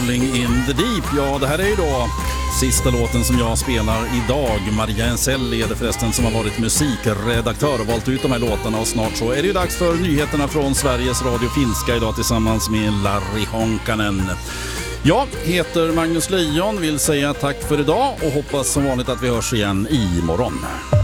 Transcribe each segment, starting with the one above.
Rolling in the Deep. Ja, det här är ju då sista låten som jag spelar idag. Maria Enselli är det förresten som har varit musikredaktör och valt ut de här låtarna. Och snart så är det ju dags för nyheterna från Sveriges Radio Finska idag tillsammans med Larry Honkanen. Jag heter Magnus Leijon, vill säga tack för idag och hoppas som vanligt att vi hörs igen imorgon.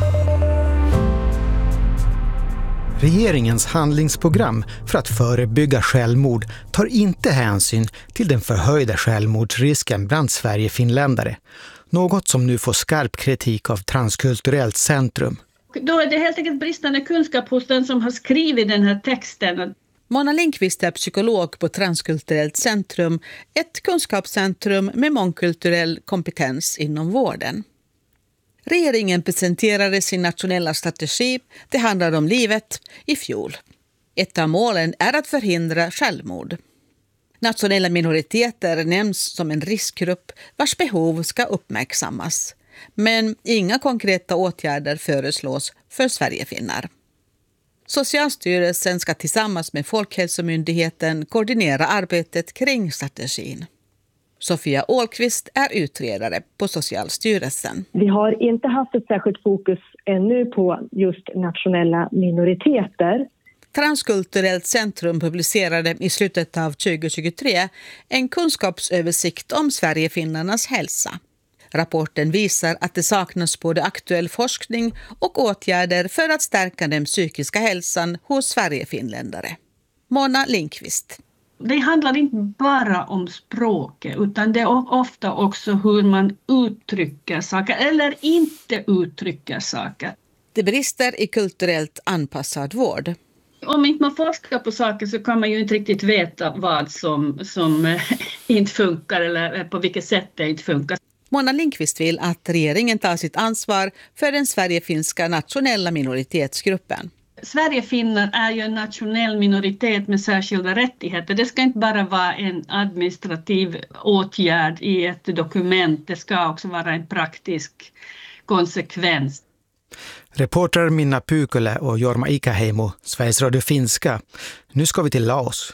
Regeringens handlingsprogram för att förebygga självmord tar inte hänsyn till den förhöjda självmordsrisken bland Sverige-finländare. Något som nu får skarp kritik av Transkulturellt centrum. Då är det helt enkelt bristande kunskap hos den som har skrivit den här texten. Mona Lindqvist är psykolog på Transkulturellt centrum, ett kunskapscentrum med mångkulturell kompetens inom vården. Regeringen presenterade sin nationella strategi, det handlar om livet, i fjol. Ett av målen är att förhindra självmord. Nationella minoriteter nämns som en riskgrupp vars behov ska uppmärksammas. Men inga konkreta åtgärder föreslås för Sverigefinnar. Socialstyrelsen ska tillsammans med Folkhälsomyndigheten koordinera arbetet kring strategin. Sofia Ålqvist är utredare på Socialstyrelsen. Vi har inte haft ett särskilt fokus ännu på just nationella minoriteter. Transkulturellt centrum publicerade i slutet av 2023 en kunskapsöversikt om Sverigefinnarnas hälsa. Rapporten visar att det saknas både aktuell forskning och åtgärder för att stärka den psykiska hälsan hos Sverigefinländare. Mona Lindqvist. Det handlar inte bara om språket utan det är ofta också hur man uttrycker saker eller inte uttrycker saker. Det brister i kulturellt anpassad vård. Om inte man forskar på saker så kan man ju inte riktigt veta vad som inte funkar eller på vilket sätt det inte funkar. Mona Lindqvist vill att regeringen tar sitt ansvar för den sverigefinska nationella minoritetsgruppen. Sverigefinnar är ju en nationell minoritet med särskilda rättigheter. Det ska inte bara vara en administrativ åtgärd i ett dokument. Det ska också vara en praktisk konsekvens. Reporter Minna Pykälä och Jorma Ikäheimo, Sveriges Radio Finska. Nu ska vi till Laos.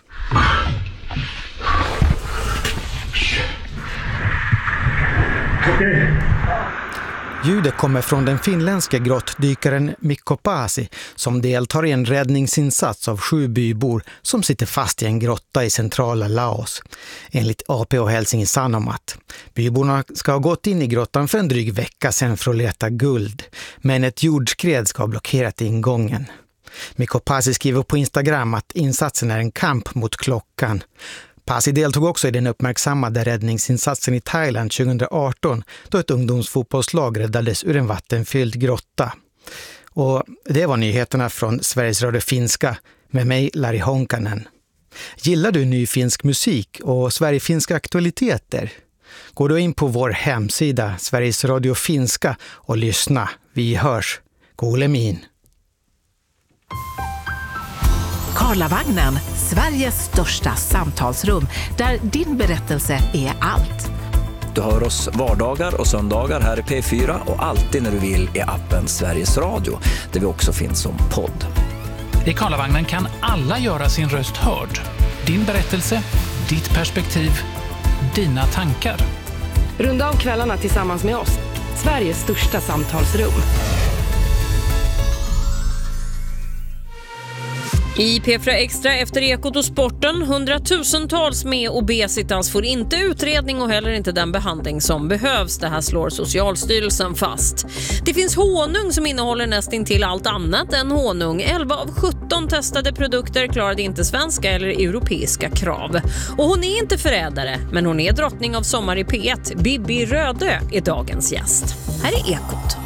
Okay. Ljudet kommer från den finländska grottdykaren Mikko Pasi som deltar i en räddningsinsats av 7 bybor som sitter fast i en grotta i centrala Laos. Enligt AP och Helsingin Sanomat. Byborna ska ha gått in i grottan för en dryg vecka sedan för att leta guld, men ett jordskred ska ha blockerat ingången. Mikko Pasi skriver på Instagram att insatsen är en kamp mot klockan. Pasi deltog också i den uppmärksammade räddningsinsatsen i Thailand 2018 då ett ungdomsfotbollslag räddades ur en vattenfylld grotta. Och det var nyheterna från Sveriges Radio Finska med mig Larry Honkanen. Gillar du ny finsk musik och Sverigefinska aktualiteter? Gå då in på vår hemsida Sveriges Radio Finska och lyssna. Vi hörs. Kuulemiin. Karlavagnen, Sveriges största samtalsrum där din berättelse är allt. Du hör oss vardagar och söndagar här i P4 och alltid när du vill i appen Sveriges Radio där vi också finns som podd. I Karlavagnen kan alla göra sin röst hörd. Din berättelse, ditt perspektiv, dina tankar. Runda av kvällarna tillsammans med oss. Sveriges största samtalsrum. I P4 Extra efter Ekot och sporten, 100,000-tals med obesitas får inte utredning och heller inte den behandling som behövs. Det här slår Socialstyrelsen fast. Det finns honung som innehåller nästintill allt annat än honung. 11 av 17 testade produkter klarade inte svenska eller europeiska krav. Och hon är inte förrädare, men hon är drottning av Sommar i P1. Bibi Rödö är dagens gäst. Här är Ekot.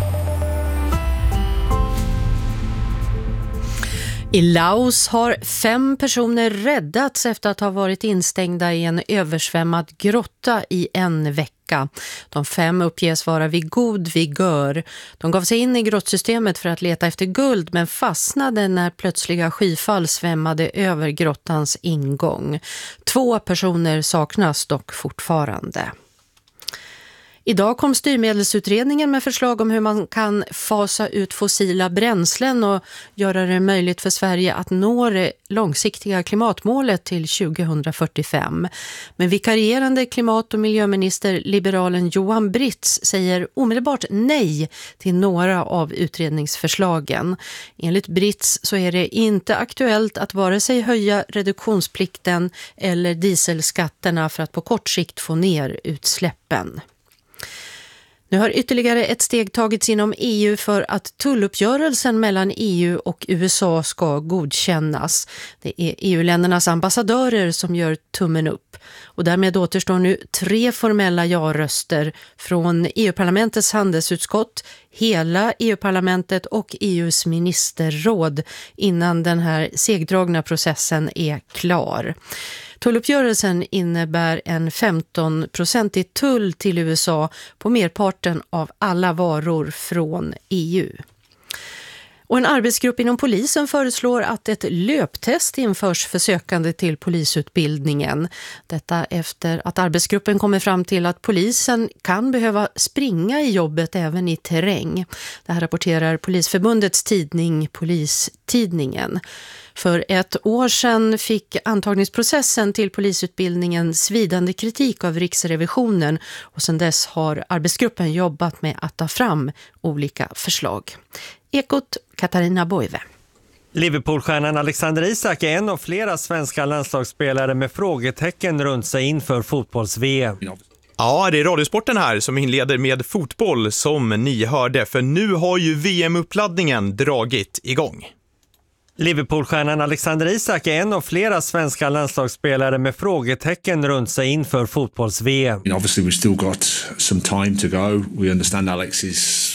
I Laos har 5 personer räddats efter att ha varit instängda i en översvämmad grotta i en vecka. De 5 uppges vara vid god vigör. De gav sig in i grottsystemet för att leta efter guld men fastnade när plötsliga skyfall svämmade över grottans ingång. 2 personer saknas dock fortfarande. Idag kom styrmedelsutredningen med förslag om hur man kan fasa ut fossila bränslen och göra det möjligt för Sverige att nå det långsiktiga klimatmålet till 2045. Men vikarierande klimat- och miljöminister liberalen Johan Britz säger omedelbart nej till några av utredningsförslagen. Enligt Britz så är det inte aktuellt att vare sig höja reduktionsplikten eller dieselskatterna för att på kort sikt få ner utsläppen. Nu har ytterligare ett steg tagits inom EU för att tulluppgörelsen mellan EU och USA ska godkännas. Det är EU-ländernas ambassadörer som gör tummen upp. Och därmed återstår nu 3 formella ja-röster från EU-parlamentets handelsutskott, hela EU-parlamentet och EUs ministerråd innan den här segdragna processen är klar. Tulluppgörelsen innebär en 15% tull till USA på merparten av alla varor från EU. Och en arbetsgrupp inom polisen föreslår att ett löptest införs för sökande till polisutbildningen. Detta efter att arbetsgruppen kommer fram till att polisen kan behöva springa i jobbet även i terräng. Det här rapporterar Polisförbundets tidning Polistidningen. För ett år sedan fick antagningsprocessen till polisutbildningen svidande kritik av Riksrevisionen och sedan dess har arbetsgruppen jobbat med att ta fram olika förslag. Ekot, Katarina Boive. Liverpoolstjärnan Alexander Isak är en av flera svenska landslagsspelare med frågetecken runt sig inför fotbolls-VM. Ja, det är Radiosporten här som inleder med fotboll som ni hörde, för nu har ju VM-uppladdningen dragit igång. Liverpoolstjärnan Alexander Isak är en av flera svenska landslagsspelare med frågetecken runt sig inför fotbolls-VM. Obviously we've still got some time to go. We understand Alex's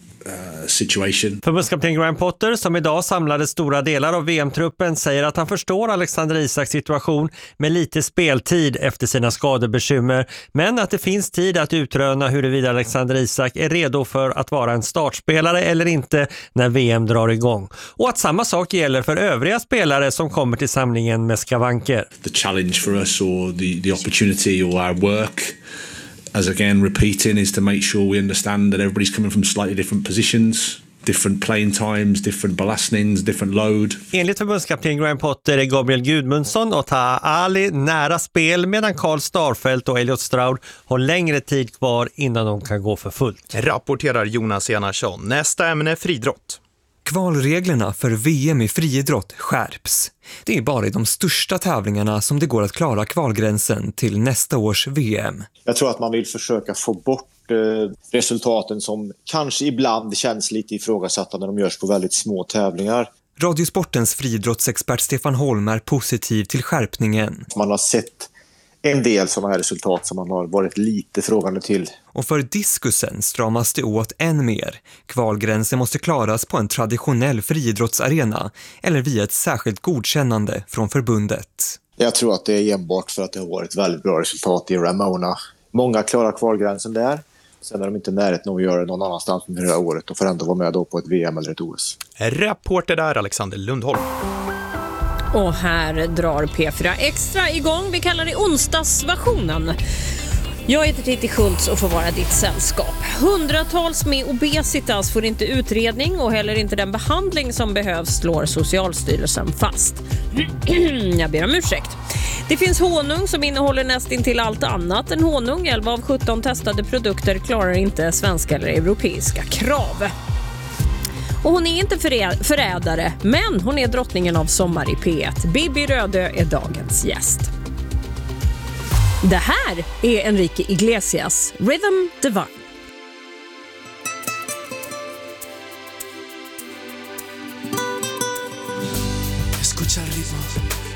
situation. Förbundskapten Graham Potter, som idag samlade stora delar av VM-truppen, säger att han förstår Alexander Isaks situation med lite speltid efter sina skadebekymmer, men att det finns tid att utröna huruvida Alexander Isak är redo för att vara en startspelare eller inte när VM drar igång. Och att samma sak gäller för övriga spelare som kommer till samlingen med skavanker. The challenge for us or the opportunity or our work, as again repeating, is to make sure we understand that everybody's coming from slightly different positions, different playing times, different belastnings, different load. Enligt förbundskapten Graham Potter är Gabriel Gudmundsson och Taha Ali nära spel, medan Karl Starfelt och Elliot Stroud har längre tid kvar innan de kan gå för fullt. Rapporterar Jonas Enarsson. Nästa ämne, friidrott. Kvalreglerna för VM i friidrott skärps. Det är bara i de största tävlingarna som det går att klara kvalgränsen till nästa års VM. Jag tror att man vill försöka få bort resultaten som kanske ibland känns lite ifrågasatta när de görs på väldigt små tävlingar. Radiosportens friidrottsexpert Stefan Holm är positiv till skärpningen. Man har sett en del sådana här resultat som man har varit lite frågande till. Och för diskusen stramas det åt än mer. Kvalgränsen måste klaras på en traditionell friidrottsarena eller via ett särskilt godkännande från förbundet. Jag tror att det är enbart för att det har varit väldigt bra resultat i Ramona. Många klarar kvalgränsen där. Sen är de inte närheten av att göra det någon annanstans under det här året och får ändå vara med då på ett VM eller ett OS. Rapporter där, Alexander Lundholm. Och här drar P4 Extra igång. Vi kallar det onsdagsversionen. Jag heter Titti Schultz och får vara ditt sällskap. Hundratals med obesitas får inte utredning och heller inte den behandling som behövs, slår Socialstyrelsen fast. Jag ber om ursäkt. Det finns honung som innehåller nästintill allt annat än honung. 11 av 17 testade produkter klarar inte svenska eller europeiska krav. Och hon är inte förrädare, men hon är drottningen av Sommar i P1. Bibi Rödö är dagens gäst. Det här är Enrique Iglesias, Rhythm Divine. Escucha el ritmo